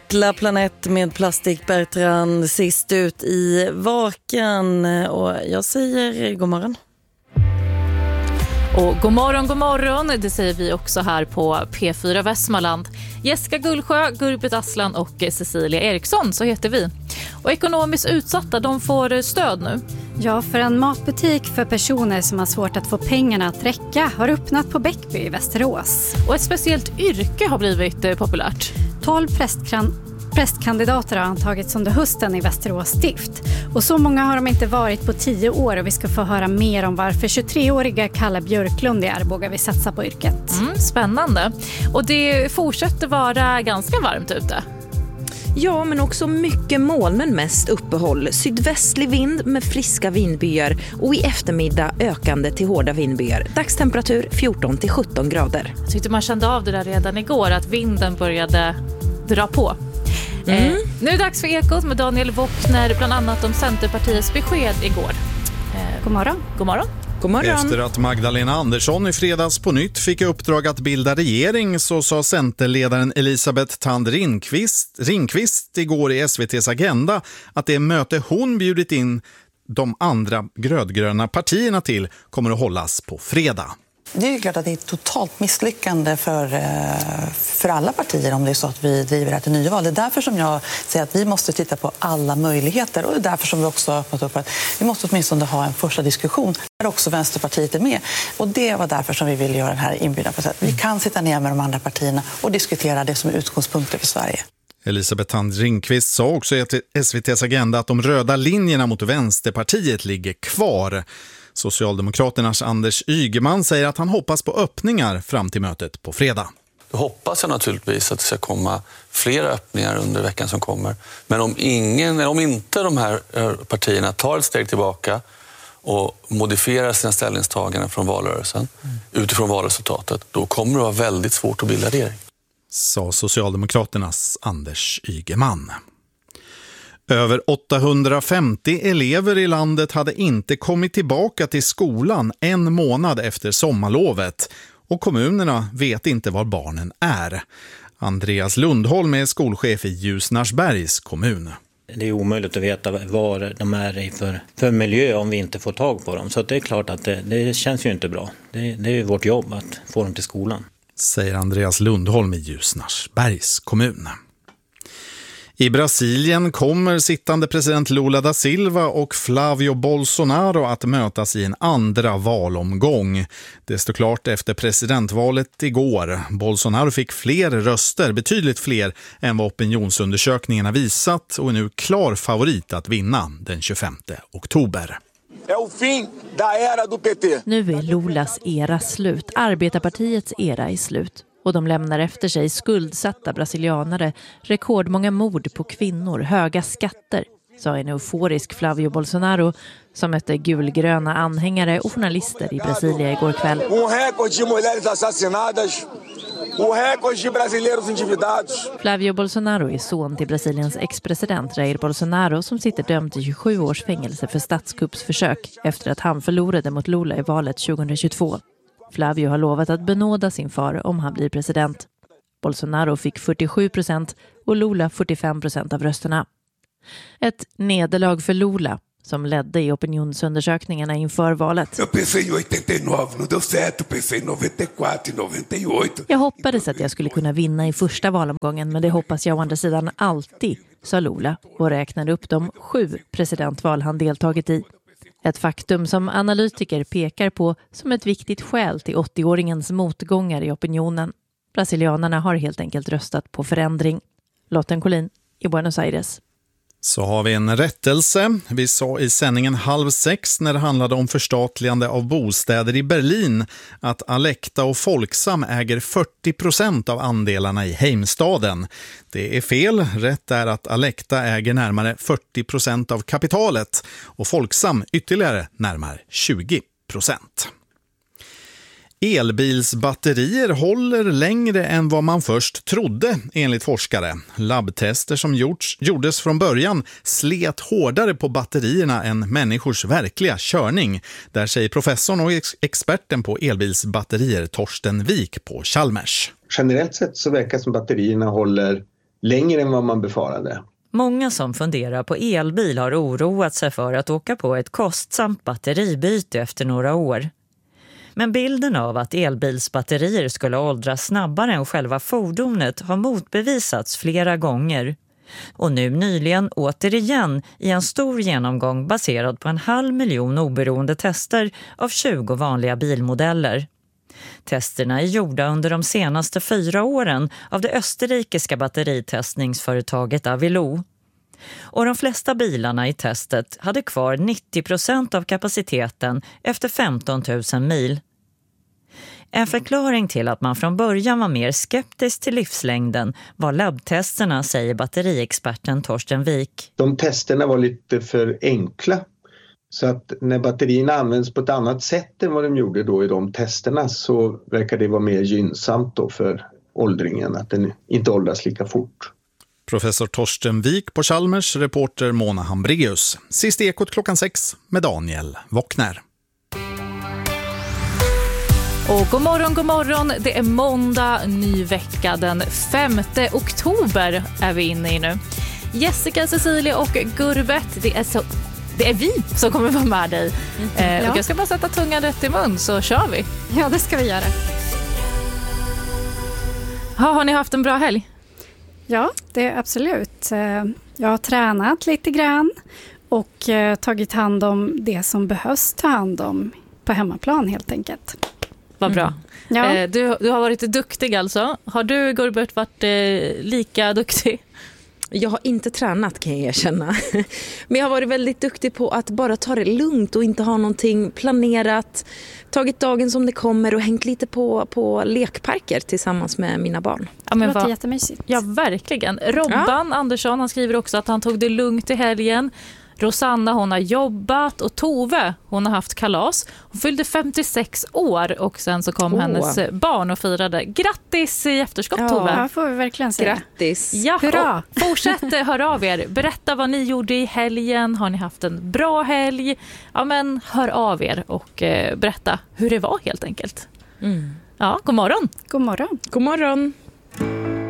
Hotla Planet med Plastic Bertrand sist ut i Vaken. Och jag säger god morgon. Och god morgon, det säger vi också här på P4 Västmanland. Jessica Gullsjö, Gurbet Aslan och Cecilia Eriksson, så heter vi. Och ekonomiskt utsatta, de får stöd nu. Ja, för en matbutik för personer som har svårt att få pengarna att räcka har öppnat på Bäckby i Västerås. Och ett speciellt yrke har blivit populärt. 12 prästkandidater har antagits under hösten i Västerås stift. Och så många har de inte varit på 10 år och vi ska få höra mer om varför 23-åriga Kalle Björklund i Arboga vill satsa på yrket. Spännande. Och det fortsätter vara ganska varmt ute. Ja, men också mycket moln men mest uppehåll. Sydvästlig vind med friska vindbyar och i eftermiddag ökande till hårda vindbyar. Dagstemperatur 14-17 grader. Jag tyckte man kände av det där redan igår, att vinden började dra på. Nu är det dags för Ekot med Daniel Wockner, bland annat om Centerpartiets besked igår. God morgon. God morgon. God morgon. Efter att Magdalena Andersson i fredags på nytt fick uppdrag att bilda regering så sa Centerledaren Elisabeth Thand Ringqvist igår i SVT:s Agenda att det möte hon bjudit in de andra grödgröna partierna till kommer att hållas på fredag. Det är ju klart att det är ett totalt misslyckande för alla partier om det är så att vi driver det här till nyval. Det är därför som jag säger att vi måste titta på alla möjligheter och det är därför som vi också har öppnat upp för att vi måste åtminstone ha en första diskussion där också Vänsterpartiet är med. Och det var därför som vi vill göra den här inbjudan. Vi kan sitta ner med de andra partierna och diskutera det som är utgångspunkter för Sverige. Elisabeth Thand Ringqvist sa också i SVT:s Agenda att de röda linjerna mot Vänsterpartiet ligger kvar. Socialdemokraternas Anders Ygeman säger att han hoppas på öppningar fram till mötet på fredag. Då hoppas jag naturligtvis att det ska komma flera öppningar under veckan som kommer. Men om inte de här partierna tar ett steg tillbaka och modifierar sina ställningstaganden från valrörelsen utifrån valresultatet, då kommer det vara väldigt svårt att bilda regering. Sa Socialdemokraternas Anders Ygeman. Över 850 elever i landet hade inte kommit tillbaka till skolan en månad efter sommarlovet och kommunerna vet inte var barnen är. Andreas Lundholm är skolchef i Ljusnarsbergs kommun. Det är omöjligt att veta var de är i för miljö om vi inte får tag på dem. Så det är klart att det känns ju inte bra. Det är ju vårt jobb att få dem till skolan. Säger Andreas Lundholm i Ljusnarsbergs kommun. I Brasilien kommer sittande president Lula da Silva och Flavio Bolsonaro att mötas i en andra valomgång. Det står klart efter presidentvalet igår. Bolsonaro fick fler röster, betydligt fler än vad opinionsundersökningarna visat och är nu klar favorit att vinna den 25 oktober. Nu är Lulas era slut. Arbetarpartiets era är slut. Och de lämnar efter sig skuldsatta brasilianare, rekordmånga mord på kvinnor, höga skatter, sa en euforisk Flavio Bolsonaro som mötte gulgröna anhängare och journalister i Brasilia igår kväll. Flavio Bolsonaro är son till Brasiliens ex-president Jair Bolsonaro som sitter dömd till 27 års fängelse för statskuppsförsök efter att han förlorade mot Lula i valet 2022. Flavio har lovat att benåda sin far om han blir president. Bolsonaro fick 47% och Lula 45% av rösterna. Ett nederlag för Lula som ledde i opinionsundersökningarna inför valet. Jag hoppades att jag skulle kunna vinna i första valomgången, men det hoppas jag å andra sidan alltid, sa Lula och räknade upp de 7 presidentval han deltagit i. Ett faktum som analytiker pekar på som ett viktigt skäl till 80-åringens motgångar i opinionen. Brasilianerna har helt enkelt röstat på förändring. Lotten Collin i Buenos Aires. Så har vi en rättelse. Vi sa i sändningen 5:30 när det handlade om förstatligande av bostäder i Berlin att Alecta och Folksam äger 40% av andelarna i Heimstaden. Det är fel. Rätt är att Alecta äger närmare 40% av kapitalet och Folksam ytterligare närmare 20%. Elbilsbatterier håller längre än vad man först trodde, enligt forskare. Labbtester som gjordes från början slet hårdare på batterierna än människors verkliga körning. Där säger professorn och experten på elbilsbatterier Torsten Wik på Chalmers. Generellt sett så verkar som batterierna håller längre än vad man befarade. Många som funderar på elbil har oroat sig för att åka på ett kostsamt batteribyte efter några år. Men bilden av att elbilsbatterier skulle åldras snabbare än själva fordonet har motbevisats flera gånger. Och nu nyligen återigen i en stor genomgång baserad på 500 000 oberoende tester av 20 vanliga bilmodeller. Testerna är gjorda under de senaste 4 åren av det österrikiska batteritestningsföretaget Avilo. Och de flesta bilarna i testet hade kvar 90% av kapaciteten efter 15 000 mil. En förklaring till att man från början var mer skeptisk till livslängden var labbtesterna, säger batteriexperten Torsten Wik. De testerna var lite för enkla. Så att när batterierna används på ett annat sätt än vad de gjorde då i de testerna så verkar det vara mer gynnsamt då för åldringen, att den inte åldras lika fort. Professor Torsten Wik på Chalmers, reporter Mona Hambreus. Sist Ekot 6 med Daniel Wockner. Och god morgon, det är måndag, ny vecka, den 5 oktober är vi inne i nu. Jessica, Cecilia och Gurbet, det är vi som kommer vara med dig. Ja. Och jag ska bara sätta tungan rätt i mun så kör vi. Ja, det ska vi göra. Har ni haft en bra helg? Ja, det är absolut. Jag har tränat lite grann och tagit hand om det som behövs ta hand om på hemmaplan helt enkelt. Vad bra. Ja. Du har varit duktig alltså. Har du, Gurbert, varit lika duktig? Jag har inte tränat, kan jag erkänna. Men jag har varit väldigt duktig på att bara ta det lugnt och inte ha någonting planerat. Tagit dagen som det kommer och hängt lite på lekparker tillsammans med mina barn. Ja, men det låter jättemysigt. Ja, verkligen. Robban Andersson, han skriver också att han tog det lugnt i helgen. Rosanna, hon har jobbat, och Tove, hon har haft kalas. Hon fyllde 56 år och sen så kom hennes barn och firade. Grattis i efterskott, Tove. Ja, får vi verkligen säga. Grattis. Ja, hurra. Fortsätt höra av er. Berätta vad ni gjorde i helgen. Har ni haft en bra helg? Ja, men hör av er och berätta hur det var helt enkelt. Ja, god morgon. God morgon. God morgon.